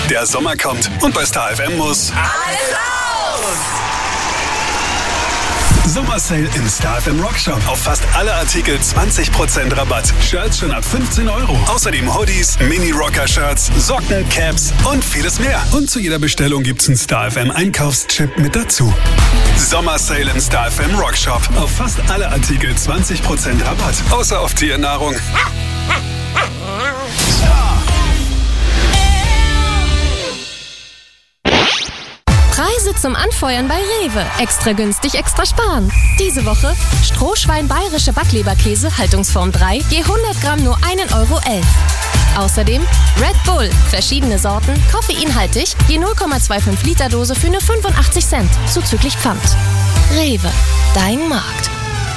Der Sommer kommt und bei Star FM muss alles raus! Sommersale im Star FM Rockshop. Auf fast alle Artikel 20% Rabatt. Shirts schon ab 15 €. Außerdem Hoodies, Mini-Rocker-Shirts, Socken, Caps und vieles mehr. Und zu jeder Bestellung gibt's einen Star FM Einkaufschip mit dazu. Sommersale im Star FM Rockshop. Auf fast alle Artikel 20% Rabatt. Außer auf Tiernahrung. Preise zum Anfeuern bei Rewe. Extra günstig, extra sparen. Diese Woche Strohschwein bayerische Backleberkäse, Haltungsform 3, je 100 Gramm nur 1,11 €. Außerdem Red Bull, verschiedene Sorten, koffeinhaltig, je 0,25 Liter Dose für nur 85 Cent, zuzüglich Pfand. Rewe, dein Markt.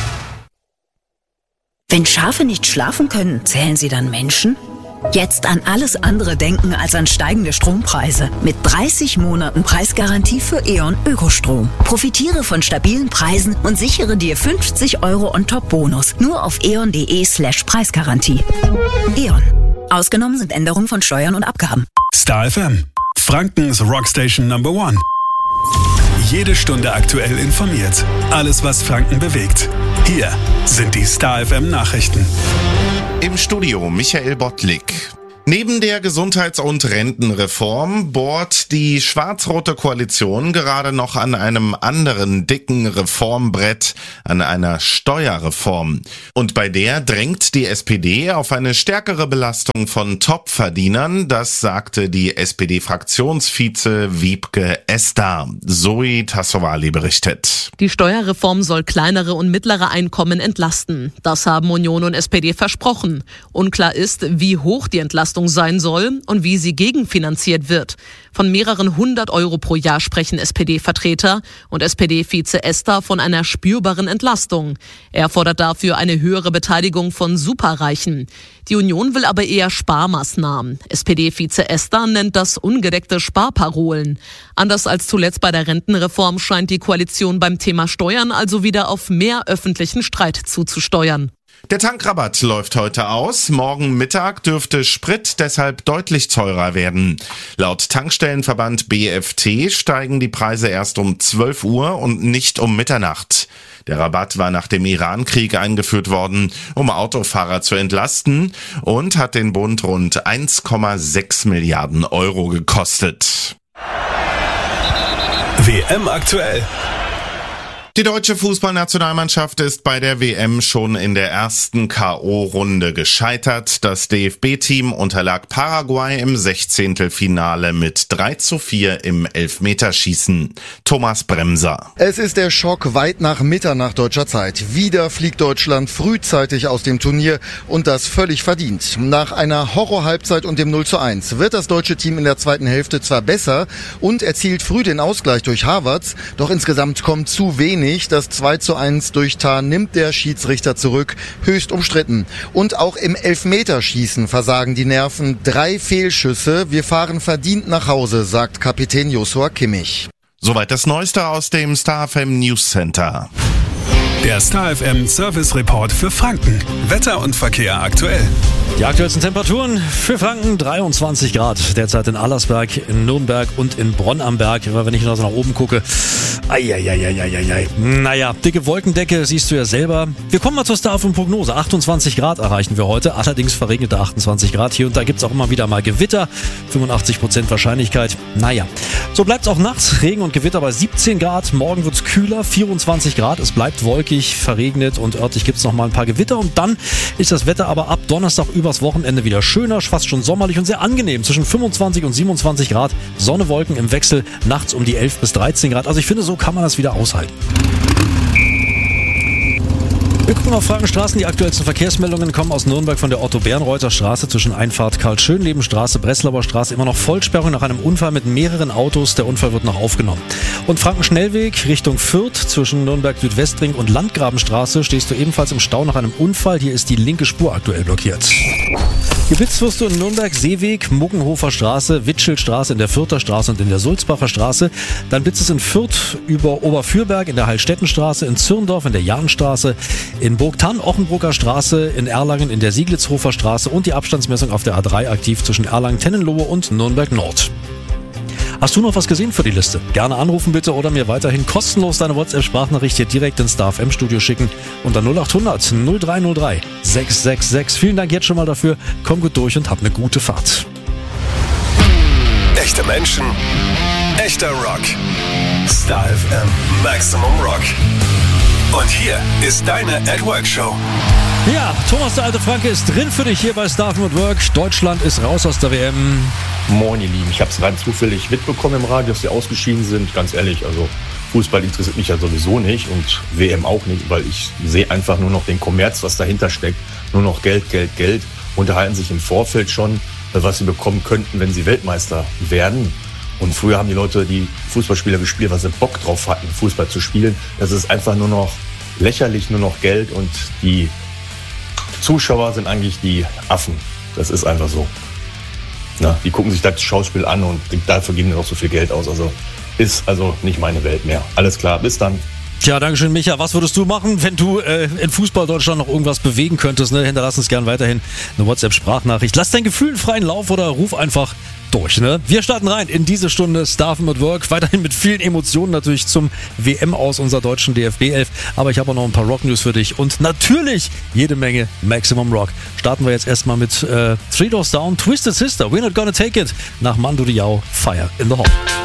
Wenn Schafe nicht schlafen können, zählen sie dann Menschen? Jetzt an alles andere denken als an steigende Strompreise. Mit 30 Monaten Preisgarantie für E.ON Ökostrom. Profitiere von stabilen Preisen und sichere dir 50 € on top Bonus. Nur auf eon.de/Preisgarantie. E.ON. Ausgenommen sind Änderungen von Steuern und Abgaben. Star FM. Frankens Rockstation Number 1. Jede Stunde aktuell informiert. Alles, was Franken bewegt. Hier sind die Star FM Nachrichten. Im Studio Michael Bottlik. Neben der Gesundheits- und Rentenreform bohrt die schwarz-rote Koalition gerade noch an einem anderen dicken Reformbrett, an einer Steuerreform. Und bei der drängt die SPD auf eine stärkere Belastung von Topverdienern. Das sagte die SPD-Fraktionsvize Wiebke Esser. Zoe Tassovali berichtet. Die Steuerreform soll kleinere und mittlere Einkommen entlasten. Das haben Union und SPD versprochen. Unklar ist, wie hoch die Entlastung sein soll und wie sie gegenfinanziert wird. Von mehreren 100 € pro Jahr sprechen SPD-Vertreter und SPD-Vize Esser von einer spürbaren Entlastung. Er fordert dafür eine höhere Beteiligung von Superreichen. Die Union will aber eher Sparmaßnahmen. SPD-Vize Esser nennt das ungedeckte Sparparolen. Anders als zuletzt bei der Rentenreform scheint die Koalition beim Thema Steuern also wieder auf mehr öffentlichen Streit zuzusteuern. Der Tankrabatt läuft heute aus. Morgen Mittag dürfte Sprit deshalb deutlich teurer werden. Laut Tankstellenverband BFT steigen die Preise erst um 12 Uhr und nicht um Mitternacht. Der Rabatt war nach dem Iran-Krieg eingeführt worden, um Autofahrer zu entlasten und hat den Bund rund 1,6 Milliarden € gekostet. WM aktuell. Die deutsche Fußballnationalmannschaft ist bei der WM schon in der ersten K.O.-Runde gescheitert. Das DFB-Team unterlag Paraguay im 16. Finale mit 3:4 im Elfmeterschießen. Thomas Bremser. Es ist der Schock weit nach Mitternacht deutscher Zeit. Wieder fliegt Deutschland frühzeitig aus dem Turnier und das völlig verdient. Nach einer Horror-Halbzeit und dem 0:1 wird das deutsche Team in der zweiten Hälfte zwar besser und erzielt früh den Ausgleich durch Havertz, doch insgesamt kommt zu wenig. Das 2:1 durch Tah nimmt der Schiedsrichter zurück, höchst umstritten. Und auch im Elfmeterschießen versagen die Nerven. 3 Fehlschüsse, wir fahren verdient nach Hause, sagt Kapitän Joshua Kimmich. Soweit das Neueste aus dem Star FM News Center. Der Star FM Service Report für Franken. Wetter und Verkehr aktuell. Die aktuellsten Temperaturen für Franken 23 Grad. Derzeit in Allersberg, in Nürnberg und in Bronn am Berg. Wenn ich noch so nach oben gucke. Naja, dicke Wolkendecke siehst du ja selber. Wir kommen mal zur Star FM Prognose. 28 Grad erreichen wir heute. Allerdings verregnete 28 Grad. Hier und da gibt's auch immer wieder mal Gewitter. 85% Wahrscheinlichkeit. Naja, so bleibt's auch nachts. Regen und Gewitter bei 17 Grad. Morgen wird's kühler, 24 Grad. Es bleibt wolkig, verregnet und örtlich gibt's noch mal ein paar Gewitter. Und dann ist das Wetter aber ab Donnerstag übers Wochenende wieder schöner, fast schon sommerlich und sehr angenehm. Zwischen 25 und 27 Grad. Sonne, Wolken im Wechsel. Nachts um die 11 bis 13 Grad. Also ich finde, so kann man das wieder aushalten. Wir gucken auf Frankenstraßen. Die aktuellsten Verkehrsmeldungen kommen aus Nürnberg von der Otto-Bernreuther Straße zwischen Einfahrt Karl-Schönleben-Straße, Breslauer Straße. Immer noch Vollsperrung nach einem Unfall mit mehreren Autos. Der Unfall wird noch aufgenommen. Und Frankenschnellweg Richtung Fürth zwischen Nürnberg-Südwestring und Landgrabenstraße stehst du ebenfalls im Stau nach einem Unfall. Hier ist die linke Spur aktuell blockiert. Geblitzt wirst du in Nürnberg Seeweg, Muggenhofer Straße, Witschelstraße in der Fürther Straße und in der Sulzbacher Straße. Dann blitzt es in Fürth über Oberfürberg in der Heilstättenstraße, in Zürndorf in der Jahnstraße, in Burgthann Ochenbrucker Straße, in Erlangen in der Sieglitzhofer Straße und die Abstandsmessung auf der A3 aktiv zwischen Erlangen-Tennenlohe und Nürnberg Nord. Hast du noch was gesehen für die Liste? Gerne anrufen bitte oder mir weiterhin kostenlos deine WhatsApp-Sprachnachricht hier direkt ins Star FM Studio schicken unter 0800 0303 666. Vielen Dank jetzt schon mal dafür. Komm gut durch und hab eine gute Fahrt. Echte Menschen, echter Rock. Star FM Maximum Rock. Und hier ist deine At-Work-Show. Ja, Thomas der alte Franke ist drin für dich hier bei Star FM at Work. Deutschland ist raus aus der WM. Moin ihr Lieben, ich habe es rein zufällig mitbekommen im Radio, dass sie ausgeschieden sind. Ganz ehrlich, also Fußball interessiert mich ja sowieso nicht und WM auch nicht, weil ich sehe einfach nur noch den Kommerz, was dahinter steckt. Nur noch Geld, Geld, Geld. Unterhalten sich im Vorfeld schon, was sie bekommen könnten, wenn sie Weltmeister werden. Und früher haben die Leute, die Fußballspieler gespielt, weil sie Bock drauf hatten, Fußball zu spielen. Das ist einfach nur noch lächerlich, nur noch Geld und die Zuschauer sind eigentlich die Affen. Das ist einfach so. Na, die gucken sich das Schauspiel an und dafür geben die auch so viel Geld aus. Also ist also nicht meine Welt mehr. Alles klar, bis dann. Tja, dankeschön, Micha. Was würdest du machen, wenn du in Fußball Deutschland noch irgendwas bewegen könntest? Ne? Hinterlass uns gern weiterhin eine WhatsApp-Sprachnachricht. Lass deinen Gefühlen freien Lauf oder ruf einfach durch. Ne? Wir starten rein in diese Stunde Star FM at Work. Weiterhin mit vielen Emotionen natürlich zum WM aus unserer deutschen DFB 11. Aber ich habe auch noch ein paar Rock-News für dich. Und natürlich jede Menge Maximum Rock. Starten wir jetzt erstmal mit Three Doors Down, Twisted Sister, We're Not Gonna Take It. Nach Mando Diao, Fire in the Hall.